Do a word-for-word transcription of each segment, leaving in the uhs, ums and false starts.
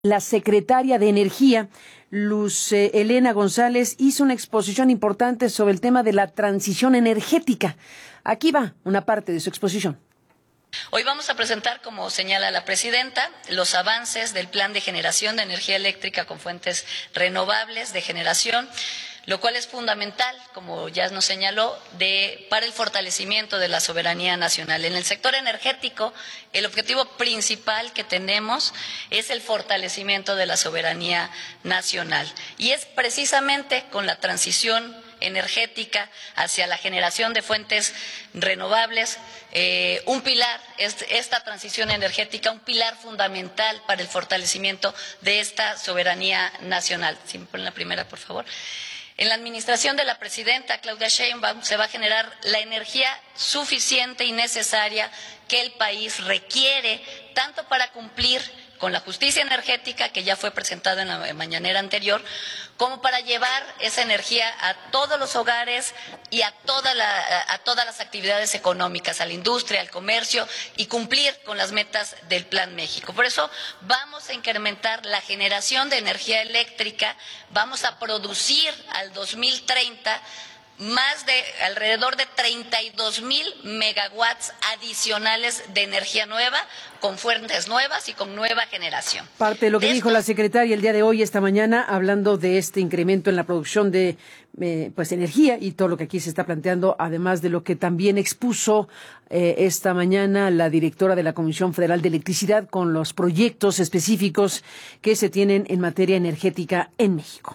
La secretaria de Energía, Luz eh, Helena González, hizo una exposición importante sobre el tema de la transición energética. Aquí va una parte de su exposición. Hoy vamos a presentar, como señala la presidenta, los avances del plan de generación de energía eléctrica con fuentes renovables de generación, lo cual es fundamental, como ya nos señaló, de, para el fortalecimiento de la soberanía nacional. En el sector energético, el objetivo principal que tenemos es el fortalecimiento de la soberanía nacional. Y es precisamente con la transición energética hacia la generación de fuentes renovables, eh, un pilar, es, esta transición energética, un pilar fundamental para el fortalecimiento de esta soberanía nacional. Si me ponen la primera, por favor. En la administración de la presidenta Claudia Sheinbaum se va a generar la energía suficiente y necesaria que el país requiere, tanto para cumplir con la justicia energética, que ya fue presentada en la mañanera anterior, como para llevar esa energía a todos los hogares y a, toda la, a todas las actividades económicas, a la industria, al comercio, y cumplir con las metas del Plan México. Por eso vamos a incrementar la generación de energía eléctrica, vamos a producir al dos mil treinta más de alrededor de treinta y dos mil megawatts adicionales de energía nueva, con fuentes nuevas y con nueva generación. Parte de lo que de dijo estos... la secretaria el día de hoy, esta mañana, hablando de este incremento en la producción de eh, pues energía y todo lo que aquí se está planteando, además de lo que también expuso eh, esta mañana la directora de la Comisión Federal de Electricidad con los proyectos específicos que se tienen en materia energética en México.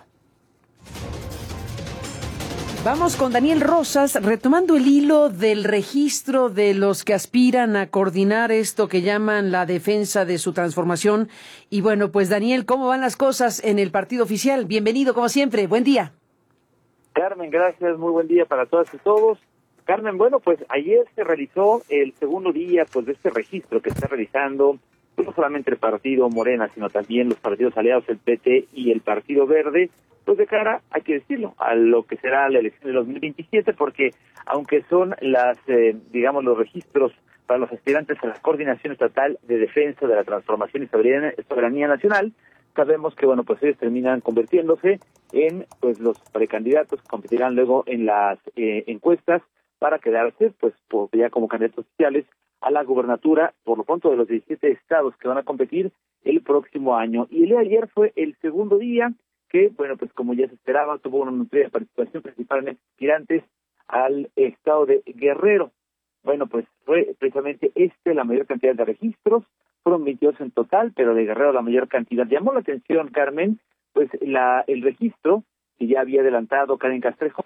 Vamos con Daniel Rosas, retomando el hilo del registro de los que aspiran a coordinar esto que llaman la defensa de su transformación. Y bueno, pues Daniel, ¿cómo van las cosas en el partido oficial? Bienvenido, como siempre. Buen día. Carmen, gracias. Muy buen día para todas y todos. Carmen, bueno, pues ayer se realizó el segundo día pues de este registro que está realizando no solamente el partido Morena, sino también los partidos aliados, el P T y el Partido Verde, pues de cara, hay que decirlo, a lo que será la elección de dos mil veintisiete, porque aunque son las, eh, digamos, los registros para los aspirantes a la Coordinación Estatal de Defensa de la Transformación y Soberanía, Soberanía Nacional, sabemos que, bueno, pues ellos terminan convirtiéndose en, pues, los precandidatos que competirán luego en las eh, encuestas para quedarse, pues, por, ya como candidatos oficiales a la gubernatura, por lo pronto, de los diecisiete estados que van a competir el próximo año. Y el día de ayer fue el segundo día que, bueno, pues como ya se esperaba, tuvo una nutrida participación principalmente aspirantes al estado de Guerrero. Bueno, pues fue precisamente este la mayor cantidad de registros, fueron veintidós en total, pero de Guerrero la mayor cantidad. Llamó la atención, Carmen, pues la el registro que ya había adelantado Karen Castrejón,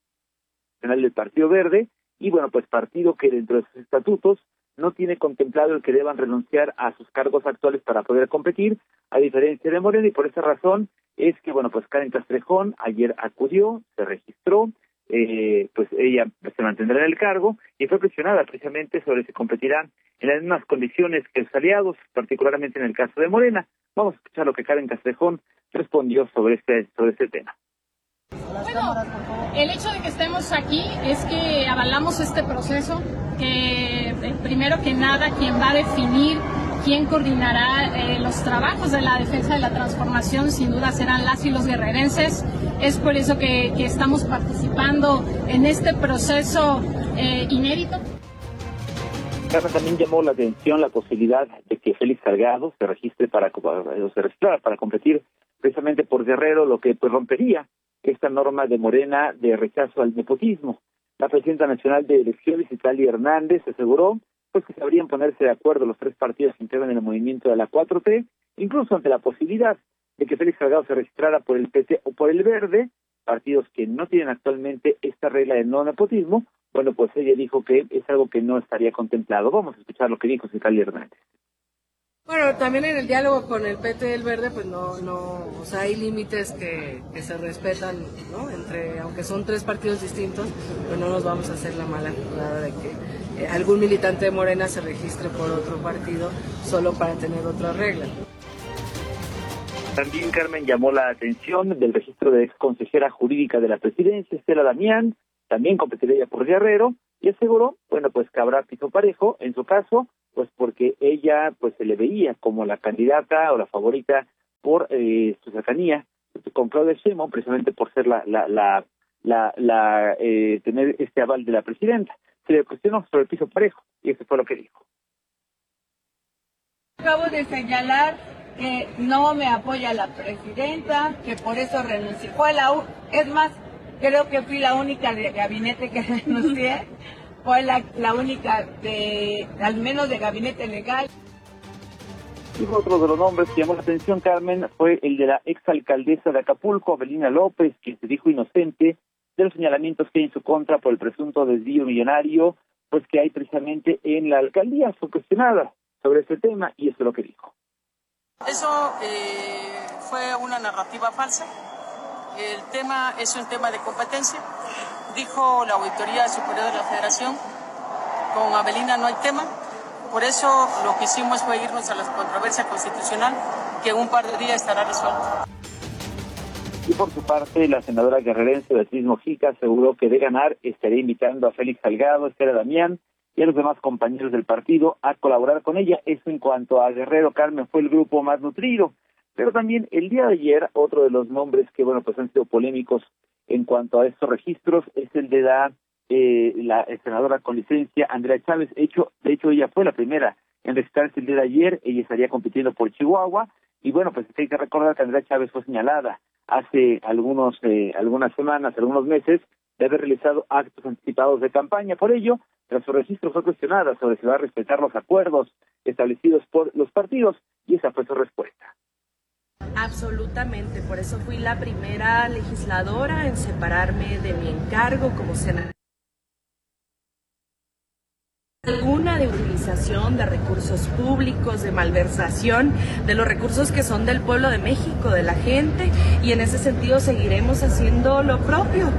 del Partido Verde, y bueno, pues partido que dentro de sus estatutos no tiene contemplado el que deban renunciar a sus cargos actuales para poder competir, a diferencia de Morena, y por esa razón es que, bueno, pues Karen Castrejón ayer acudió, se registró, eh, pues ella se mantendrá en el cargo y fue presionada precisamente sobre si competirán en las mismas condiciones que los aliados, particularmente en el caso de Morena. Vamos a escuchar lo que Karen Castrejón respondió sobre este, sobre este tema. Bueno, el hecho de que estemos aquí es que avalamos este proceso, que primero que nada quien va a definir quién coordinará eh, los trabajos de la defensa de la transformación sin duda serán las y los guerrerenses. Es por eso que, que estamos participando en este proceso eh, inédito. Carmen, también llamó la atención la posibilidad de que Félix Salgado se registre para, o se registrara para competir precisamente por Guerrero, lo que pues rompería esta norma de Morena de rechazo al nepotismo. La presidenta nacional de elecciones, Italia Hernández, aseguró pues que sabrían ponerse de acuerdo los tres partidos que integran el movimiento de la cuatro T, incluso ante la posibilidad de que Félix Salgado se registrara por el P T o por el Verde, partidos que no tienen actualmente esta regla de no nepotismo. Bueno, pues ella dijo que es algo que no estaría contemplado. Vamos a escuchar lo que dijo Italia Hernández. Bueno, también en el diálogo con el P T y el Verde, pues no, no, o sea, hay límites que, que se respetan, ¿no? Entre, aunque son tres partidos distintos, pues no nos vamos a hacer la mala jugada de que eh, algún militante de Morena se registre por otro partido solo para tener otra regla. También, Carmen, llamó la atención del registro de ex consejera jurídica de la presidencia, Estela Damián, también competiría por Guerrero, y aseguró, bueno, pues que habrá piso parejo, en su caso, pues porque ella pues se le veía como la candidata o la favorita por eh, su cercanía con Claudia Sheinbaum, precisamente por ser la, la, la, la, la eh, tener este aval de la presidenta. Se le cuestionó sobre el piso parejo, y eso fue lo que dijo. Acabo de señalar que no me apoya la presidenta, que por eso renuncié. Fue la u es más, creo que fui la única de gabinete que renuncié, fue la, la única de, al menos de gabinete legal. Y otro de los nombres que llamó la atención, Carmen, fue el de la exalcaldesa de Acapulco, Avelina López, quien se dijo inocente de los señalamientos que hay en su contra por el presunto desvío millonario, pues que hay precisamente en la alcaldía. Fue cuestionada sobre este tema y eso es lo que dijo. Eso eh, fue una narrativa falsa. El tema es un tema de competencia. Dijo la Auditoría Superior de la Federación, con Avelina no hay tema. Por eso lo que hicimos fue irnos a la controversia constitucional, que en un par de días estará resuelta. Y por su parte, la senadora guerrerense Beatriz Mojica aseguró que de ganar estaría invitando a Félix Salgado, Estela Damián y a los demás compañeros del partido a colaborar con ella. Eso en cuanto a Guerrero, Carmen, fue el grupo más nutrido. Pero también el día de ayer, otro de los nombres que, bueno, pues han sido polémicos en cuanto a estos registros es el de la, eh, la senadora con licencia, Andrea Chávez. De hecho, de hecho, ella fue la primera en registrarse el día de ayer. Ella estaría compitiendo por Chihuahua. Y bueno, pues hay que recordar que Andrea Chávez fue señalada hace algunos eh, algunas semanas, algunos meses, de haber realizado actos anticipados de campaña. Por ello, tras su registro fue cuestionada sobre si va a respetar los acuerdos establecidos por los partidos, y esa fue su respuesta. Absolutamente, por eso fui la primera legisladora en separarme de mi encargo como senadora. Alguna de utilización de recursos públicos, de malversación de los recursos que son del pueblo de México, de la gente, y en ese sentido seguiremos haciendo lo propio.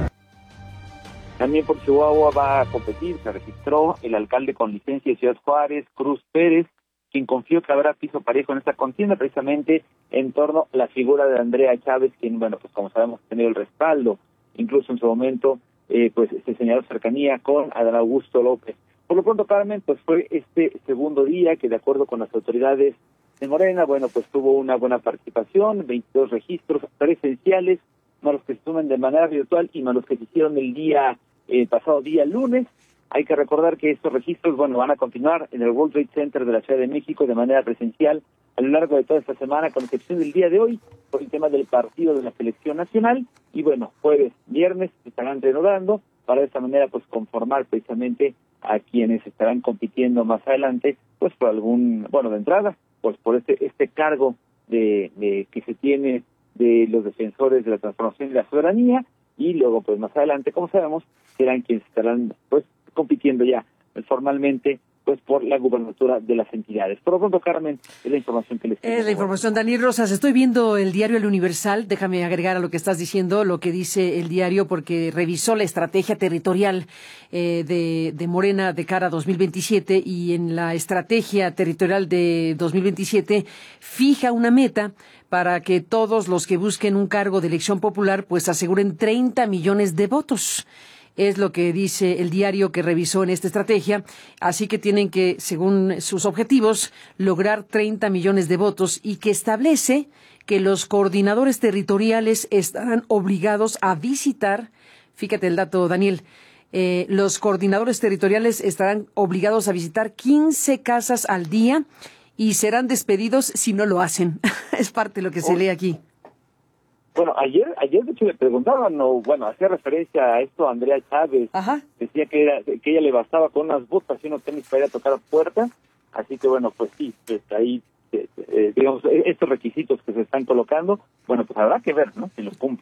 También por Chihuahua va a competir, se registró el alcalde con licencia de Ciudad Juárez, Cruz Pérez, quien confió que habrá piso parejo en esta contienda, precisamente en torno a la figura de Andrea Chávez, quien, bueno, pues como sabemos, ha tenido el respaldo, incluso en su momento, eh, pues se señaló cercanía con Adán Augusto López. Por lo pronto, Carmen, pues fue este segundo día que, de acuerdo con las autoridades de Morena, bueno, pues tuvo una buena participación, veintidós registros presenciales, más los que se suman de manera virtual y más los que se hicieron el día eh, pasado día lunes. Hay que recordar que estos registros, bueno, van a continuar en el World Trade Center de la Ciudad de México de manera presencial a lo largo de toda esta semana, con excepción del día de hoy, por el tema del partido de la selección nacional. Y bueno, jueves, viernes se estarán reanudando para de esta manera pues conformar precisamente a quienes estarán compitiendo más adelante, pues por algún, bueno, de entrada, pues por este este cargo de, de que se tiene de los defensores de la transformación y la soberanía, y luego pues más adelante, como sabemos, serán quienes estarán pues compitiendo ya formalmente pues por la gubernatura de las entidades. Por lo pronto, Carmen, es la información que les tengo. Es la información, Daniel Rosas. Estoy viendo el diario El Universal. Déjame agregar a lo que estás diciendo, lo que dice el diario, porque revisó la estrategia territorial eh, de, de Morena de cara a dos mil veintisiete, y en la estrategia territorial de dos mil veintisiete fija una meta para que todos los que busquen un cargo de elección popular pues aseguren treinta millones de votos. Es lo que dice el diario que revisó en esta estrategia. Así que tienen que, según sus objetivos, lograr treinta millones de votos, y que establece que los coordinadores territoriales estarán obligados a visitar, fíjate el dato, Daniel, eh, los coordinadores territoriales estarán obligados a visitar quince casas al día y serán despedidos si no lo hacen. Es parte de lo que se lee aquí. Bueno, ayer, ayer de hecho le preguntaban, o bueno, hacía referencia a esto a Andrea Chávez. Ajá. Decía que era que ella le bastaba con unas botas y unos tenis para ir a tocar puertas, así que bueno, pues sí, pues ahí, eh, eh, digamos, estos requisitos que se están colocando, bueno, pues habrá que ver, ¿no?, si los cumple.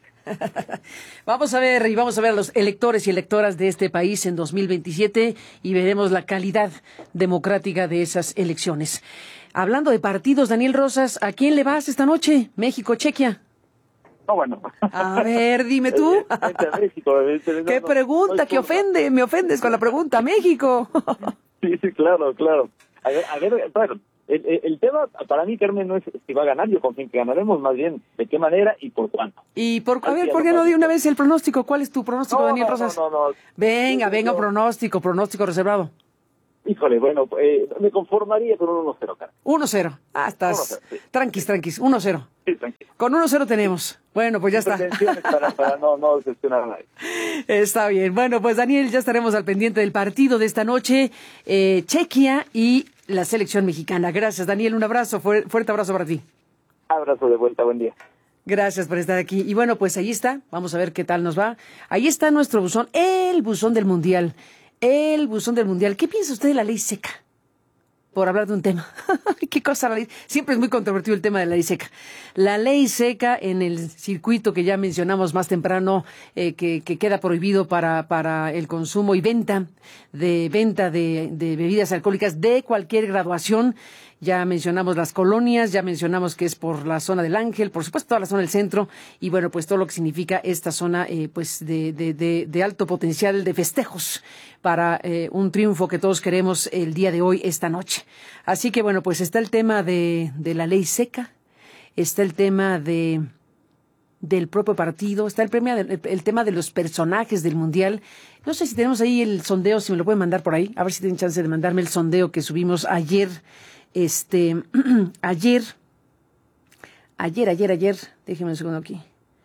Vamos a ver, y vamos a ver a los electores y electoras de este país en dos mil veintisiete, y veremos la calidad democrática de esas elecciones. Hablando de partidos, Daniel Rosas, ¿a quién le vas esta noche? México, Chequia. No, bueno. A ver, dime tú. México, ¿Qué pregunta? ¿Qué ofende? Me ofendes con la pregunta. México. Sí, sí, claro, claro. A ver, a ver, bueno, el, el, el tema para mí, Carmen, no es si va a ganar, yo confío en que ganaremos, más bien de qué manera y por cuánto. Y por, a ver, ¿por qué no de una vez el pronóstico? ¿Cuál es tu pronóstico, no, Daniel no, Rosas? No, no, no. Venga, yo, venga, yo, pronóstico, pronóstico reservado. Híjole, bueno, eh, me conformaría con un uno cero, cara. uno cero. Ah, estás. uno cero, sí. Tranquis, tranquis. uno cero. Sí, tranquilo. Con uno cero tenemos. Bueno, pues ya está. Para, para no, no decepcionar a nadie. Está bien. Bueno, pues Daniel, ya estaremos al pendiente del partido de esta noche. Eh, Chequia y la selección mexicana. Gracias, Daniel. Un abrazo. Fuerte abrazo para ti. Abrazo de vuelta. Buen día. Gracias por estar aquí. Y bueno, pues ahí está. Vamos a ver qué tal nos va. Ahí está nuestro buzón, el buzón del Mundial. El buzón del Mundial. ¿Qué piensa usted de la ley seca? Por hablar de un tema. ¿Qué cosa la ley? Siempre es muy controvertido el tema de la ley seca. La ley seca en el circuito que ya mencionamos más temprano, eh, que, que queda prohibido para, para el consumo y venta de venta de, de bebidas alcohólicas de cualquier graduación. Ya mencionamos las colonias, ya mencionamos que es por la zona del Ángel, por supuesto toda la zona del centro, y bueno, pues todo lo que significa esta zona eh, pues de, de, de, de alto potencial de festejos para eh, un triunfo que todos queremos el día de hoy, esta noche. Así que bueno, pues está el tema de, de la ley seca, está el tema de del propio partido, está el, premio, el, el tema de los personajes del Mundial. No sé si tenemos ahí el sondeo, si me lo pueden mandar por ahí, a ver si tienen chance de mandarme el sondeo que subimos ayer. Este, ayer, ayer, ayer, ayer, déjenme un segundo aquí.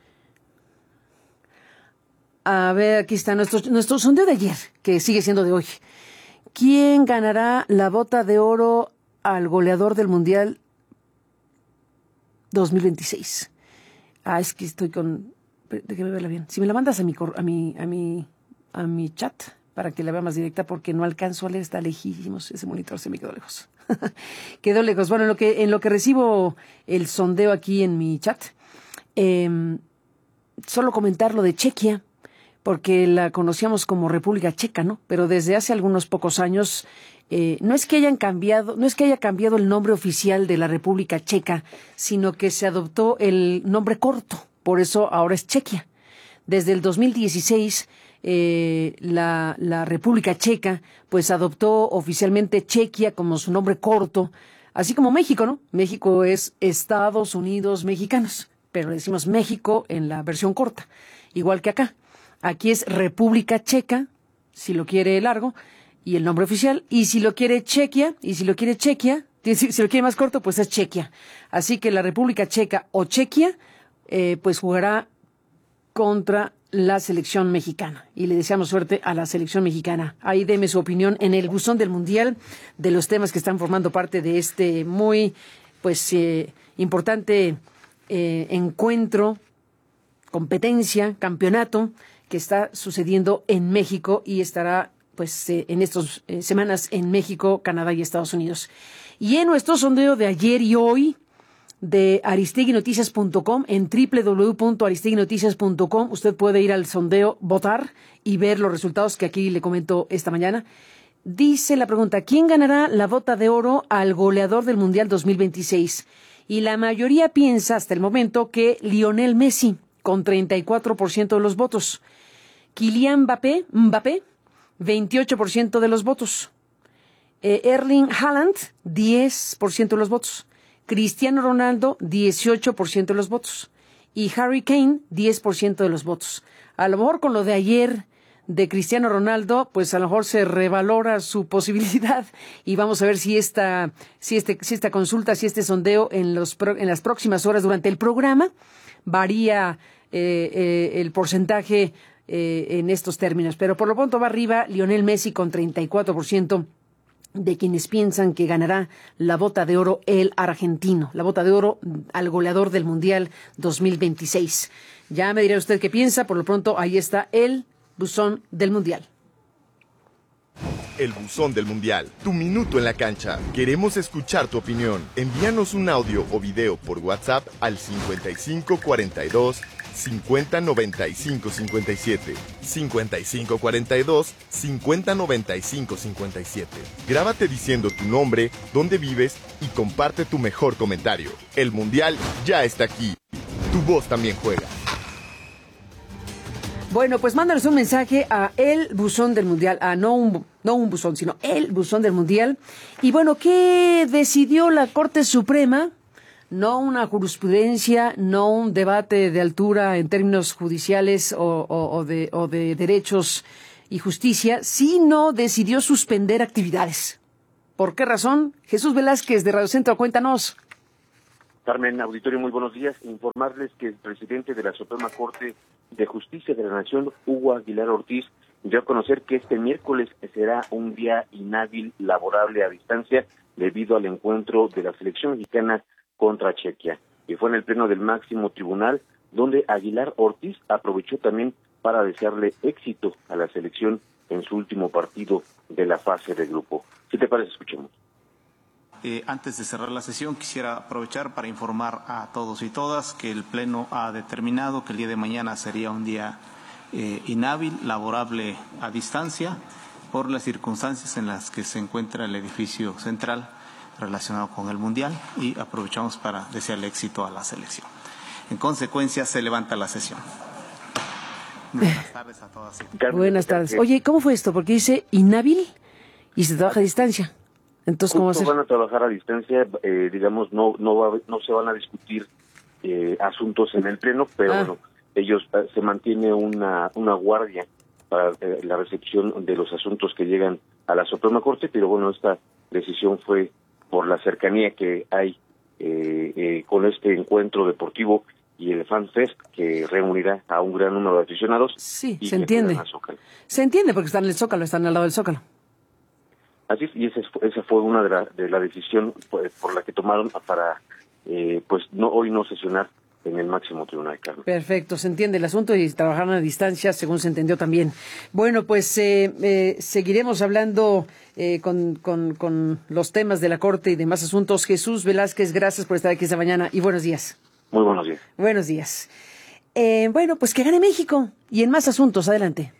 A ver, aquí está nuestro, nuestro sondeo de ayer, que sigue siendo de hoy. ¿Quién ganará la bota de oro al goleador del Mundial dos mil veintiséis? Ah, es que estoy con, déjame verla bien. Si me la mandas a mi, a mi, a mi, a mi chat, para que la vea más directa, porque no alcanzo a leer, está lejísimos, ese monitor se me quedó lejos. Quedó lejos. Bueno, en lo que en lo que recibo el sondeo aquí en mi chat, eh, solo comentar lo de Chequia, porque la conocíamos como República Checa, ¿no? Pero desde hace algunos pocos años, eh, no es que hayan cambiado, no es que haya cambiado el nombre oficial de la República Checa, sino que se adoptó el nombre corto, por eso ahora es Chequia. Desde el dos mil dieciséis, Eh, la, la República Checa pues adoptó oficialmente Chequia como su nombre corto, así como México, ¿no? México es Estados Unidos Mexicanos, pero le decimos México en la versión corta, igual que acá. Aquí es República Checa, si lo quiere largo, y el nombre oficial, y si lo quiere Chequia, y si lo quiere Chequia, si, si lo quiere más corto, pues es Chequia. Así que la República Checa o Chequia, eh, pues jugará contra la selección mexicana, y le deseamos suerte a la selección mexicana. Ahí deme su opinión en el buzón del Mundial de los temas que están formando parte de este muy pues eh, importante eh, encuentro, competencia, campeonato que está sucediendo en México y estará pues eh, en estas eh, semanas en México, Canadá y Estados Unidos. Y en nuestro sondeo de ayer y hoy de aristegui noticias punto com, en doble u doble u doble u punto aristegui noticias punto com, usted puede ir al sondeo, votar y ver los resultados que aquí le comento esta mañana. Dice la pregunta, ¿quién ganará la bota de oro al goleador del Mundial dos mil veintiséis? Y la mayoría piensa hasta el momento que Lionel Messi, con treinta y cuatro por ciento de los votos. Kylian Mbappé, Mbappé veintiocho por ciento de los votos. Eh, Erling Haaland, diez por ciento de los votos. Cristiano Ronaldo, dieciocho por ciento de los votos. Y Harry Kane, diez por ciento de los votos. A lo mejor con lo de ayer de Cristiano Ronaldo, pues a lo mejor se revalora su posibilidad y vamos a ver si esta, si este, si esta consulta, si este sondeo en los, en las próximas horas durante el programa varía eh, eh, el porcentaje eh, en estos términos. Pero por lo pronto va arriba Lionel Messi con treinta y cuatro por ciento. De quienes piensan que ganará la bota de oro el argentino, la bota de oro al goleador del Mundial dos mil veintiséis. Ya me dirá usted qué piensa, por lo pronto ahí está el buzón del Mundial. El buzón del Mundial, tu minuto en la cancha. Queremos escuchar tu opinión. Envíanos un audio o video por WhatsApp al cincuenta y cinco cuarenta y dos cincuenta noventa y cinco cincuenta y siete, cincuenta y cinco cuarenta y dos cincuenta noventa y cinco cincuenta y siete. Grábate diciendo tu nombre, dónde vives y comparte tu mejor comentario. El Mundial ya está aquí. Tu voz también juega. Bueno, pues mándanos un mensaje a el buzón del Mundial, a no un, no un buzón, sino el buzón del Mundial. Y bueno, ¿qué decidió la Corte Suprema? No una jurisprudencia, no un debate de altura en términos judiciales o, o, o, de, o de derechos y Justicia sí no decidió suspender actividades. ¿Por qué razón? Jesús Velázquez de Radio Centro, cuéntanos. Carmen, auditorio, muy buenos días. Informarles que el presidente de la Suprema Corte de Justicia de la Nación, Hugo Aguilar Ortiz, dio a conocer que este miércoles será un día inhábil laborable a distancia debido al encuentro de la selección mexicana contra Chequia. Y fue en el pleno del máximo tribunal donde Aguilar Ortiz aprovechó también para desearle éxito a la selección en su último partido de la fase de grupo. ¿Qué te parece? Escuchemos. Eh, antes de cerrar la sesión, quisiera aprovechar para informar a todos y todas que el Pleno ha determinado que el día de mañana sería un día eh, inhábil, laborable a distancia, por las circunstancias en las que se encuentra el edificio central relacionado con el Mundial, y aprovechamos para desearle éxito a la selección. En consecuencia, se levanta la sesión. Buenas tardes a todas. Buenas tardes. Oye, ¿cómo fue esto? Porque dice inhábil y se trabaja a distancia. Entonces, ¿cómo va a ser? Van a trabajar a distancia, eh, digamos, no no va, no se van a discutir eh, asuntos en el pleno, pero ah. bueno, ellos eh, se mantiene una una guardia para eh, la recepción de los asuntos que llegan a la Suprema Corte, pero bueno, esta decisión fue por la cercanía que hay eh, eh, con este encuentro deportivo y el Fan Fest, que reunirá a un gran número de aficionados. Sí, se entiende. Se entiende porque están en el Zócalo, están al lado del Zócalo. Así es, y esa, esa fue una de la, de la decisión pues, por la que tomaron para, eh, pues, no hoy no sesionar en el máximo tribunal, Carlos. Perfecto, se entiende el asunto y trabajaron a distancia, según se entendió también. Bueno, pues eh, eh, seguiremos hablando eh, con, con, con los temas de la Corte y demás asuntos. Jesús Velázquez, gracias por estar aquí esta mañana y buenos días. Muy buenos días. Buenos días. Eh, bueno, pues que gane México y en más asuntos, adelante.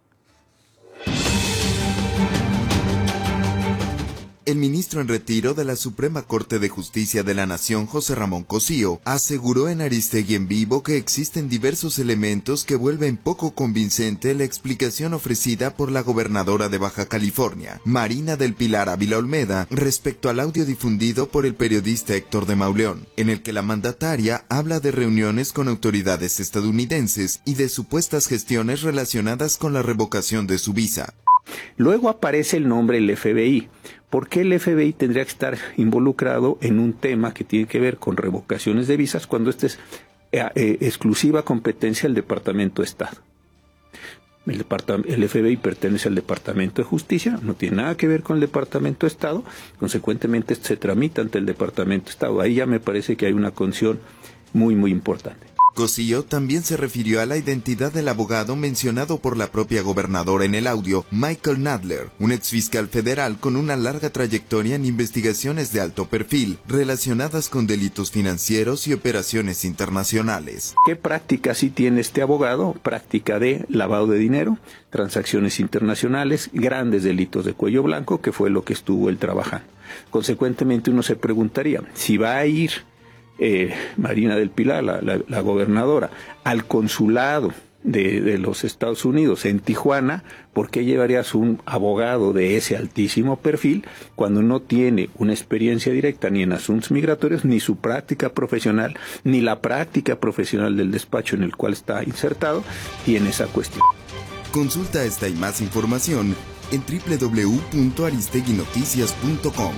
El ministro en retiro de la Suprema Corte de Justicia de la Nación, José Ramón Cosío, aseguró en Aristegui en Vivo que existen diversos elementos que vuelven poco convincente la explicación ofrecida por la gobernadora de Baja California, Marina del Pilar Ávila Olmeda, respecto al audio difundido por el periodista Héctor de Mauleón, en el que la mandataria habla de reuniones con autoridades estadounidenses y de supuestas gestiones relacionadas con la revocación de su visa. Luego aparece el nombre del F B I. ¿Por qué el F B I tendría que estar involucrado en un tema que tiene que ver con revocaciones de visas cuando esta es eh, eh, exclusiva competencia del Departamento de Estado? El, el F B I pertenece al Departamento de Justicia, no tiene nada que ver con el Departamento de Estado, consecuentemente se tramita ante el Departamento de Estado. Ahí ya me parece que hay una condición muy, muy importante. Cosío también se refirió a la identidad del abogado mencionado por la propia gobernadora en el audio, Michael Nadler, un exfiscal federal con una larga trayectoria en investigaciones de alto perfil relacionadas con delitos financieros y operaciones internacionales. ¿Qué práctica sí tiene este abogado? Práctica de lavado de dinero, transacciones internacionales, grandes delitos de cuello blanco, que fue lo que estuvo él trabajando. Consecuentemente uno se preguntaría, si va a ir Eh, Marina del Pilar, la, la, la gobernadora, al consulado de, de los Estados Unidos en Tijuana, ¿por qué llevarías un abogado de ese altísimo perfil cuando no tiene una experiencia directa ni en asuntos migratorios, ni su práctica profesional, ni la práctica profesional del despacho en el cual está insertado tiene esa cuestión? Consulta esta y más información en doble u doble u doble u punto aristegui noticias punto com.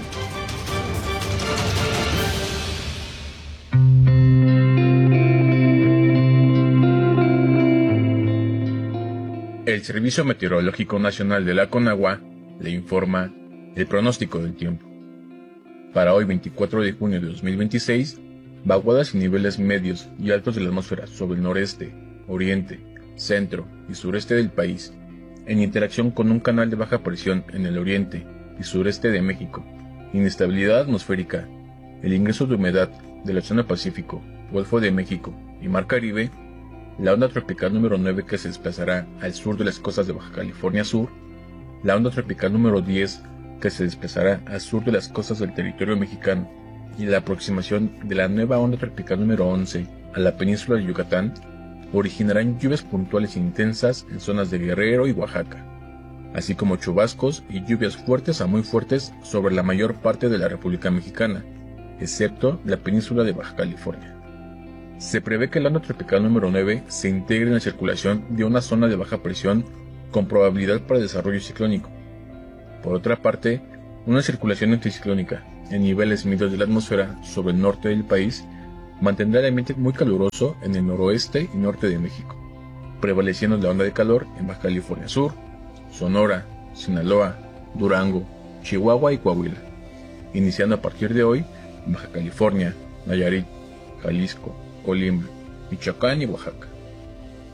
El Servicio Meteorológico Nacional de la Conagua le informa el pronóstico del tiempo. Para hoy, veinticuatro de junio de dos mil veintiséis, vaguadas y niveles medios y altos de la atmósfera sobre el noreste, oriente, centro y sureste del país, en interacción con un canal de baja presión en el oriente y sureste de México, inestabilidad atmosférica, el ingreso de humedad del Océano Pacífico, Golfo de México y Mar Caribe, la onda tropical número nueve que se desplazará al sur de las costas de Baja California Sur, la onda tropical número diez que se desplazará al sur de las costas del territorio mexicano y la aproximación de la nueva onda tropical número once a la península de Yucatán originarán lluvias puntuales intensas en zonas de Guerrero y Oaxaca, así como chubascos y lluvias fuertes a muy fuertes sobre la mayor parte de la República Mexicana, excepto la península de Baja California. Se prevé que la onda tropical número nueve se integre en la circulación de una zona de baja presión con probabilidad para desarrollo ciclónico. Por otra parte, una circulación anticiclónica en niveles medios de la atmósfera sobre el norte del país mantendrá el ambiente muy caluroso en el noroeste y norte de México, prevaleciendo la onda de calor en Baja California Sur, Sonora, Sinaloa, Durango, Chihuahua y Coahuila, iniciando a partir de hoy Baja California, Nayarit, Jalisco, Colima, Michoacán y Oaxaca.